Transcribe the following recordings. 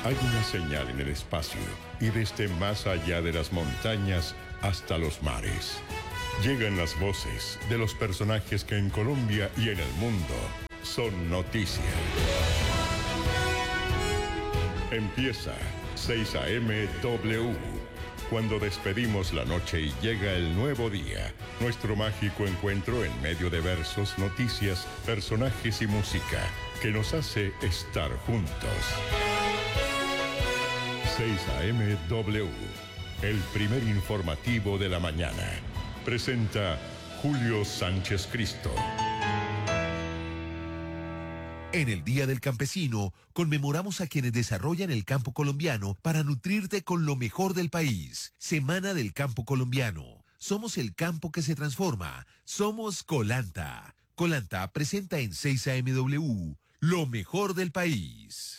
Hay una señal en el espacio y desde más allá de las montañas hasta los mares. Llegan las voces de los personajes que en Colombia y en el mundo son noticia. Empieza 6 a.m. W. Cuando despedimos la noche y llega el nuevo día, nuestro mágico encuentro en medio de versos, noticias, personajes y música que nos hace estar juntos. 6 a.m. W, el primer informativo de la mañana. Presenta Julio Sánchez Cristo. En el Día del Campesino, conmemoramos a quienes desarrollan el campo colombiano para nutrirte con lo mejor del país. Semana del Campo Colombiano. Somos el campo que se transforma. Somos Colanta. Colanta presenta en 6 AMW lo mejor del país.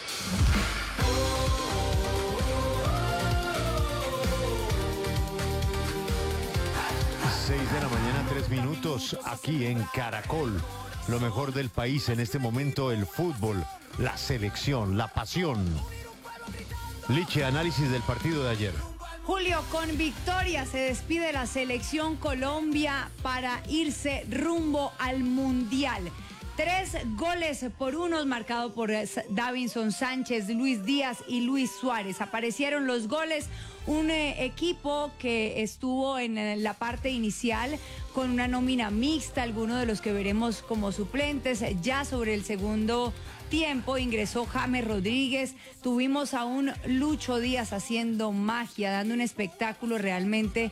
6 de la mañana, 3 minutos, aquí en Caracol. Lo mejor del país en este momento, el fútbol, la selección, la pasión. Liche, análisis del partido de ayer. Julio, con victoria se despide la selección Colombia para irse rumbo al Mundial. 3-1 marcado por Davinson Sánchez, Luis Díaz y Luis Suárez. Aparecieron los goles, un equipo que estuvo en la parte inicial con una nómina mixta, algunos de los que veremos como suplentes. Ya sobre el segundo tiempo ingresó James Rodríguez, tuvimos a un Lucho Díaz haciendo magia, dando un espectáculo realmente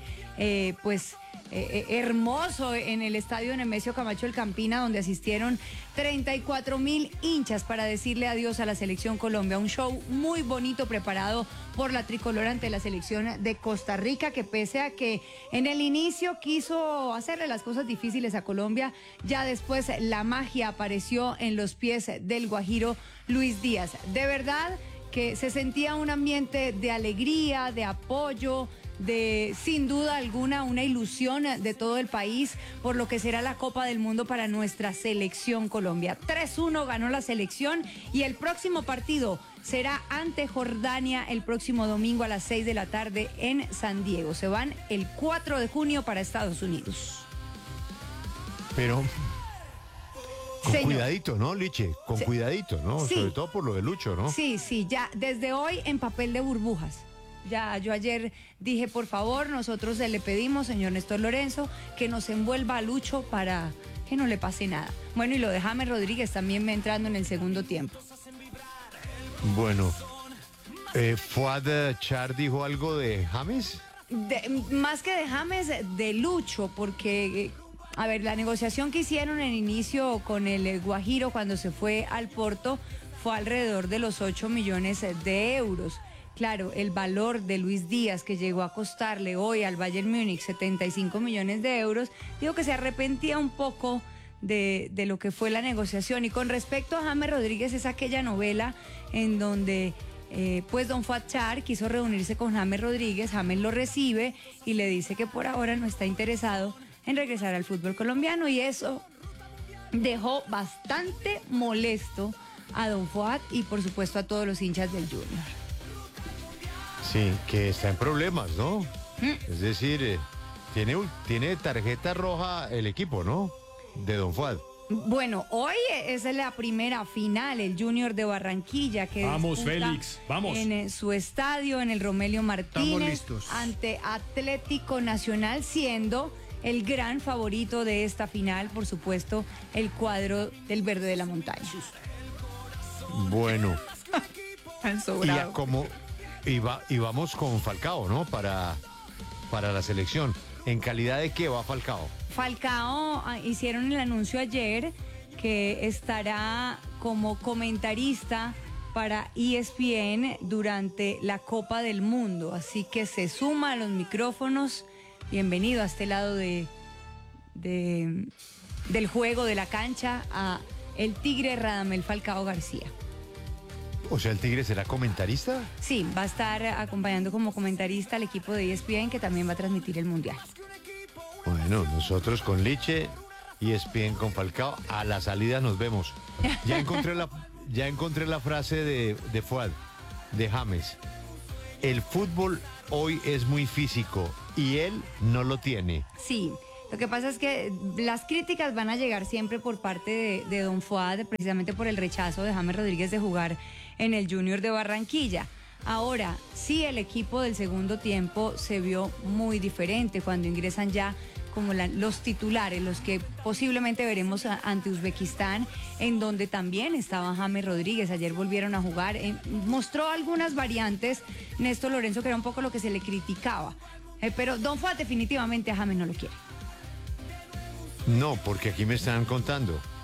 hermoso en el estadio Nemesio Camacho El Campina, donde asistieron 34,000 hinchas para decirle adiós a la selección Colombia. Un show muy bonito preparado por la tricolor ante la selección de Costa Rica, que pese a que en el inicio quiso hacerle las cosas difíciles a Colombia, ya después la magia apareció en los pies del guajiro Luis Díaz. De verdad que se sentía un ambiente de alegría, de apoyo, de sin duda alguna una ilusión de todo el país por lo que será la Copa del Mundo para nuestra selección Colombia. 3-1 ganó la selección y el próximo partido será ante Jordania el próximo domingo a las 6 de la tarde en San Diego. Se van el 4 de junio para Estados Unidos. Pero con Señor. Cuidadito, ¿no, Liche? Con cuidadito, ¿no? Sí. Sobre todo por lo de Lucho, ¿no? Sí, ya desde hoy en papel de burbujas. Ya, yo ayer dije, por favor, nosotros le pedimos, señor Néstor Lorenzo, que nos envuelva a Lucho para que no le pase nada. Bueno, y lo de James Rodríguez también va entrando en el segundo tiempo. Bueno, Fuad Char dijo algo de James. Más que de James, de Lucho, porque, a ver, la negociación que hicieron en inicio con el Guajiro cuando se fue al Porto fue alrededor de los 8 millones de euros. Claro, el valor de Luis Díaz, que llegó a costarle hoy al Bayern Múnich 75 millones de euros, digo que se arrepentía un poco de lo que fue la negociación. Y con respecto a James Rodríguez, es aquella novela en donde don Fuad Char quiso reunirse con James Rodríguez, James lo recibe y le dice que por ahora no está interesado en regresar al fútbol colombiano, y eso dejó bastante molesto a don Fuad y por supuesto a todos los hinchas del Junior. Sí, que está en problemas, ¿no? Es decir, tiene tarjeta roja el equipo, ¿no? De don Fuad. Bueno, hoy es la primera final, el Junior de Barranquilla, que vamos, Félix, vamos. En su estadio, en el Romelio Martínez, ante Atlético Nacional, siendo el gran favorito de esta final, por supuesto, el cuadro del Verde de la Montaña. Bueno, y vamos con Falcao, ¿no? Para la selección. ¿En calidad de qué va Falcao? Falcao, hicieron el anuncio ayer que estará como comentarista para ESPN durante la Copa del Mundo, así que se suma a los micrófonos. Bienvenido a este lado del juego, de la cancha, a el Tigre Radamel Falcao García. O sea, ¿el Tigre será comentarista? Sí, va a estar acompañando como comentarista al equipo de ESPN, que también va a transmitir el Mundial. Bueno, nosotros con Liche, ESPN con Falcao, a la salida nos vemos. Ya encontré la frase de Fuad. de James. El fútbol hoy es muy físico y él no lo tiene. Sí, lo que pasa es que las críticas van a llegar siempre por parte de Don Fuad, precisamente por el rechazo de James Rodríguez de jugar en el Junior de Barranquilla. Ahora, sí, el equipo del segundo tiempo se vio muy diferente cuando ingresan ya como los titulares, los que posiblemente veremos ante Uzbekistán, en donde también estaba James Rodríguez. Ayer volvieron a jugar, mostró algunas variantes Néstor Lorenzo, que era un poco lo que se le criticaba. Pero Don Fuad definitivamente a James no lo quiere. No, porque aquí me están contando